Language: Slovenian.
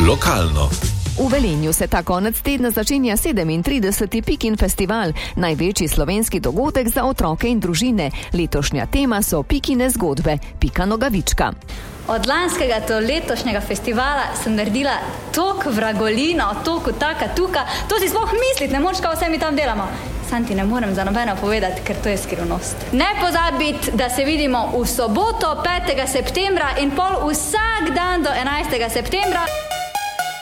lokalno. V Velenju se ta konec tedna začenja 37. Pikin festival, največji slovenski dogodek za otroke in družine. Letošnja tema so Pikine zgodbe, Pika Nogavička. Od lanskega do letošnjega festivala sem naredila toliko vragolina, toliko taka tuka, to si sploh misliti ne moreš, kaj vse mi tam delamo. Sam ti ne morem za nobeno povedati, ker to je skrivnost. Ne pozabiti, da se vidimo v soboto 5. septembra in pol vsak dan do 11. septembra.